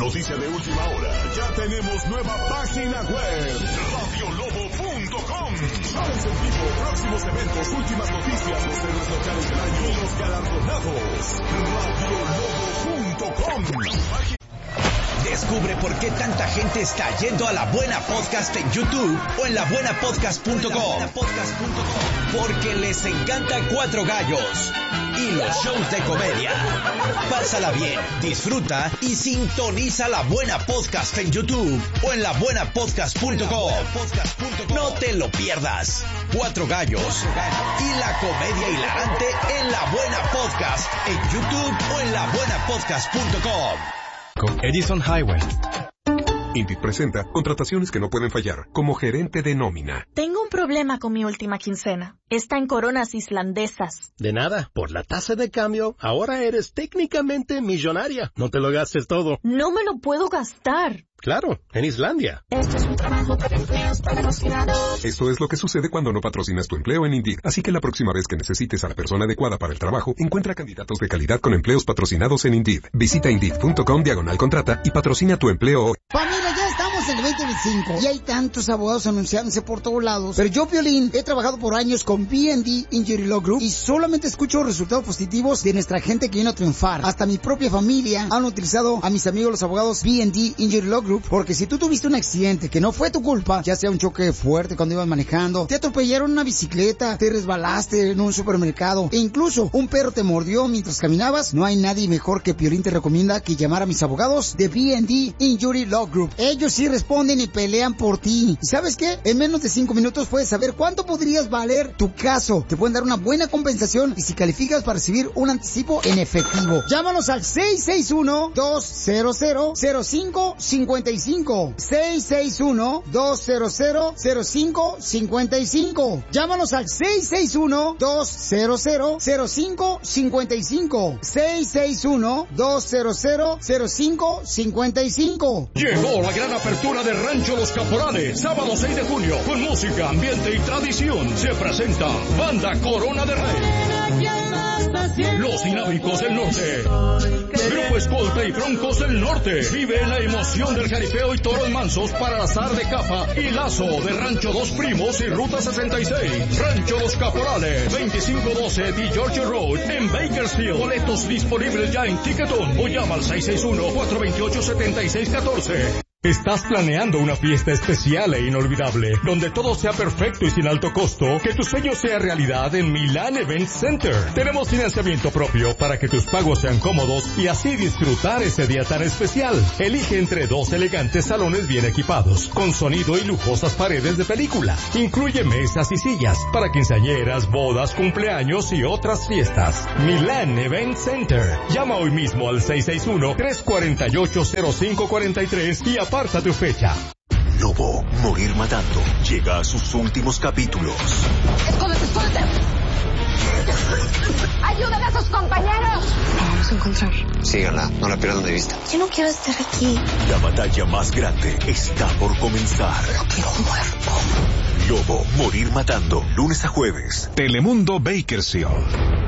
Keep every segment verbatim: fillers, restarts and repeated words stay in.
noticia de última hora. Ya tenemos nueva página web, radio lobo punto com. Shows en vivo, próximos eventos, últimas noticias, los héroes locales del año y los galardonados. radio lobo punto com. Descubre por qué tanta gente está yendo a La Buena Podcast en YouTube o en la buena podcast punto com. Porque les encanta Cuatro Gallos y los shows de comedia. Pásala bien, disfruta y sintoniza La Buena Podcast en YouTube o en la buena podcast punto com. No te lo pierdas. Cuatro Gallos y la comedia hilarante en La Buena Podcast en YouTube o en la buena podcast punto com. Con Edison Highway. Indeed presenta contrataciones que no pueden fallar, como gerente de nómina. Tengo un problema con mi última quincena. Está en coronas islandesas. De nada, por la tasa de cambio, ahora eres técnicamente millonaria. No te lo gastes todo. No me lo puedo gastar. Claro, en Islandia. Este es un trabajo para empleos patrocinados. Esto es lo que sucede cuando no patrocinas tu empleo en Indeed. Así que la próxima vez que necesites a la persona adecuada para el trabajo, encuentra candidatos de calidad con empleos patrocinados en Indeed. Visita Indeed punto com diagonal contrata y patrocina tu empleo hoy. Familia, ya estamos en el veinte veinticinco y hay tantos abogados anunciándose por todos lados. Pero yo, Piolín, he trabajado por años con B and D Injury Law Group y solamente escucho resultados positivos de nuestra gente que vino a triunfar. Hasta mi propia familia han utilizado a mis amigos los abogados B and D Injury Law Group, porque si tú tuviste un accidente que no fue tu culpa, ya sea un choque fuerte cuando ibas manejando, te atropellaron una bicicleta, te resbalaste en un supermercado e incluso un perro te mordió mientras caminabas, no hay nadie mejor que Piolín te recomienda que llamar a mis abogados de B and D Injury Law Group. Ellos sí responden y pelean por ti. ¿Y sabes qué? En menos de cinco minutos puedes saber cuánto podrías valer tu caso. Te pueden dar una buena compensación y si calificas para recibir un anticipo en efectivo. Llámanos al seis seis uno, dos cero cero, cero cinco cinco cinco. seis seis uno, dos cero cero, cero cinco cinco cinco. Llámanos al seis seis uno, dos cero cero, cero cinco cinco cinco. seis seis uno, dos cero cero, cero cinco cinco cinco. Llegó la gran apertura de Rancho Los Caporales, sábado seis de junio, con música, ambiente y tradición. Se presenta Banda Corona de Rey, Los Dinámicos del Norte, Grupo Escolta y Broncos del Norte. Vive la emoción del jaripeo y toros mansos para lazar de capa y lazo de Rancho Dos Primos y Ruta sesenta y seis. Rancho Los Caporales, veinticinco doce de Georgia Road en Bakersfield. Boletos disponibles ya en Ticketon o llama al seis seis uno, cuatro dos ocho, siete seis uno cuatro. ¿Estás planeando una fiesta especial e inolvidable, donde todo sea perfecto y sin alto costo? Que tu sueño sea realidad en Milan Event Center. Tenemos financiamiento propio para que tus pagos sean cómodos y así disfrutar ese día tan especial. Elige entre dos elegantes salones bien equipados, con sonido y lujosas paredes de película. Incluye mesas y sillas para quinceañeras, bodas, cumpleaños y otras fiestas. Milan Event Center. Llama hoy mismo al seis seis uno, tres cuatro ocho, cero cinco cuatro tres y aparta tu fecha. Lobo, Morir Matando, llega a sus últimos capítulos. ¡Escóndete, escóndete! ¡Ayuden a sus compañeros! La vamos a encontrar. Síganla, no la pierdan de vista. Yo no quiero estar aquí. La batalla más grande está por comenzar. Lo quiero muerto. Lobo, Morir Matando, lunes a jueves. Telemundo Bakersfield.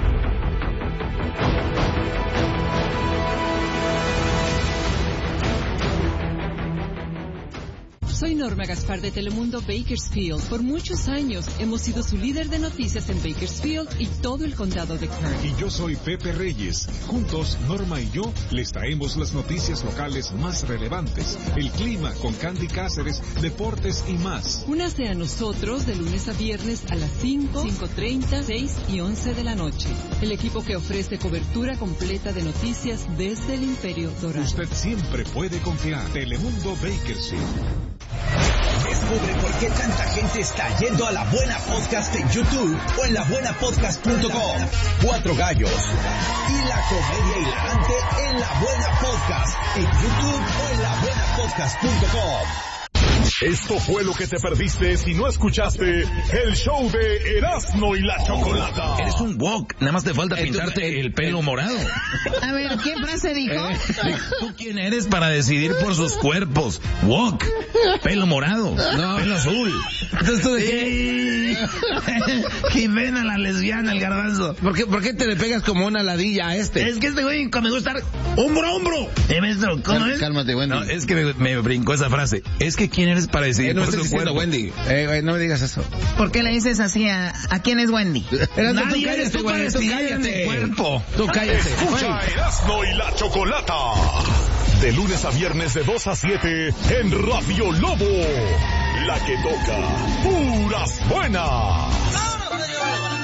Soy Norma Gaspar de Telemundo Bakersfield. Por muchos años hemos sido su líder de noticias en Bakersfield y todo el condado de Kern. Y yo soy Pepe Reyes. Juntos, Norma y yo les traemos las noticias locales más relevantes, el clima con Candy Cáceres, deportes y más. Únase a nosotros de lunes a viernes a las cinco, cinco treinta, seis y once de la noche. El equipo que ofrece cobertura completa de noticias desde el Imperio Dorado. Usted siempre puede confiar. Telemundo Bakersfield. Descubre por qué tanta gente está yendo a La Buena Podcast en YouTube o en la buena podcast punto com. Cuatro Gallos y la comedia hilarante en La Buena Podcast en YouTube o en la buena podcast punto com. Esto fue lo que te perdiste si no escuchaste el show de Erasmo y la Chocolata. Eres un wok, nada más te falta pintarte el pelo morado. A ver, ¿qué frase dijo? Eh, ¿Tú quién eres para decidir por sus cuerpos? Wok, pelo morado, no. Pelo azul. Entonces tú de qué... Jimena la lesbiana, el garbanzo. ¿Por qué, ¿Por qué te le pegas como una ladilla a este? Es que este güey me gusta estar hombro a hombro. ¿Eh, maestro? ¿Cómo Cal- es? Cálmate, Wendy. No, es que me, me brincó esa frase. Es que quién eres para decidir Eh, no por estés su diciendo cuerpo. Wendy. Eh, güey, no me digas eso. ¿Por qué le dices así a, a quién es Wendy? Erasmo, tú Nadie eres cállate, tú para güey. Tú decidir en cállate. mi cuerpo. Tú cállate. Escucha Güey. Erasmo y la Chocolata. De lunes a viernes de dos a siete en Radio Lobo. La que toca puras buenas.